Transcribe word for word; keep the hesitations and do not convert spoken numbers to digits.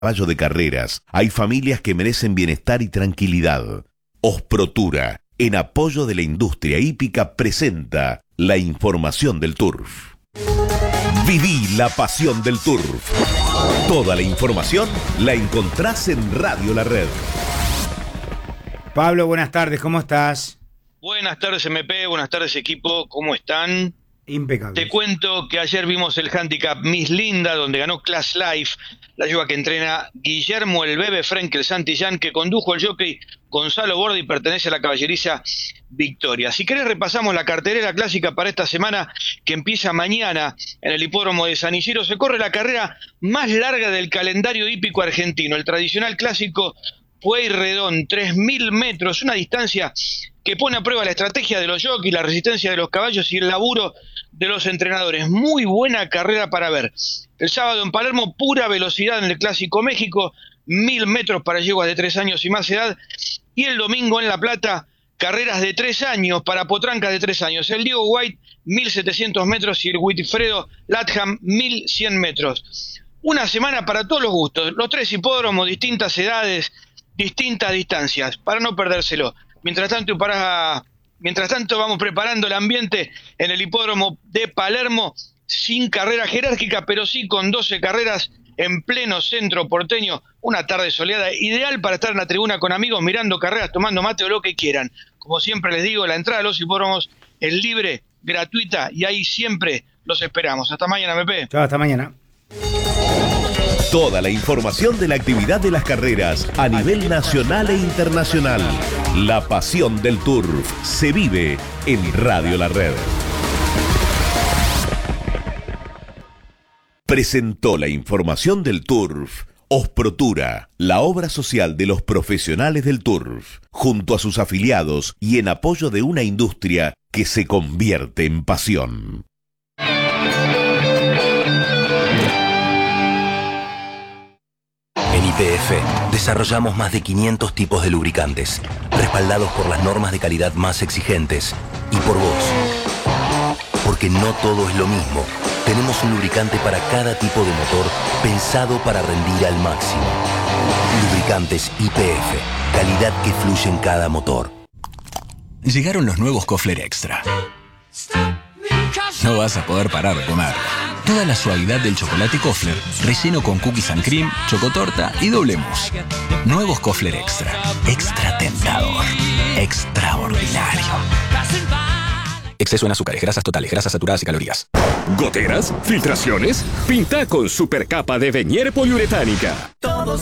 caballo de carreras. Hay familias que merecen bienestar y tranquilidad. Osprotura, en apoyo de la industria hípica, presenta la información del Turf. Viví la pasión del Turf. Toda la información la encontrás en Radio La Red. Pablo, buenas tardes, ¿cómo estás? Buenas tardes, M P, buenas tardes, equipo, ¿cómo están? Impecable. Te cuento que ayer vimos el handicap Miss Linda, donde ganó Class Life, la yegua que entrena Guillermo el Bebe Frenkel Santillán, que condujo el jockey Gonzalo Borda y pertenece a la caballeriza Victoria. Si querés repasamos la cartelera clásica para esta semana, que empieza mañana en el hipódromo de San Isidro. Se corre la carrera más larga del calendario hípico argentino, el tradicional clásico Pueyrredón, tres mil metros, una distancia que pone a prueba la estrategia de los jockeys, la resistencia de los caballos y el laburo de los entrenadores. Muy buena carrera para ver. El sábado en Palermo, pura velocidad en el Clásico México, mil metros para yeguas de tres años y más edad. Y el domingo en La Plata, carreras de tres años para potrancas de tres años. El Diego White, mil setecientos metros, y el Wilfredo Latham, mil cien metros. Una semana para todos los gustos. Los tres hipódromos, distintas edades, distintas distancias, para no perdérselo. Mientras tanto, para, mientras tanto vamos preparando el ambiente en el hipódromo de Palermo, sin carrera jerárquica, pero sí con doce carreras en pleno centro porteño. Una tarde soleada, ideal para estar en la tribuna con amigos, mirando carreras, tomando mate o lo que quieran. Como siempre les digo, la entrada a los hipódromos es libre, gratuita, y ahí siempre los esperamos. Hasta mañana, M P. Chao, hasta mañana. Toda la información de la actividad de las carreras a nivel nacional e internacional. La pasión del Turf se vive en Radio La Red. Presentó la información del Turf Osprotura, la obra social de los profesionales del Turf, junto a sus afiliados y en apoyo de una industria que se convierte en pasión. En Y P F desarrollamos más de quinientos tipos de lubricantes, respaldados por las normas de calidad más exigentes y por vos. Porque no todo es lo mismo. Tenemos un lubricante para cada tipo de motor pensado para rendir al máximo. Lubricantes Y P F, calidad que fluye en cada motor. Llegaron los nuevos Kofler Extra. No vas a poder parar de comer. Toda la suavidad del chocolate Kofler, relleno con cookies and cream, chocotorta y doble mousse. Nuevos Kofler Extra. Extra tentador. Extraordinario. Exceso en azúcares, grasas totales, grasas saturadas y calorías. ¿Goteras? ¿Filtraciones? Pinta con supercapa de Venier poliuretánica.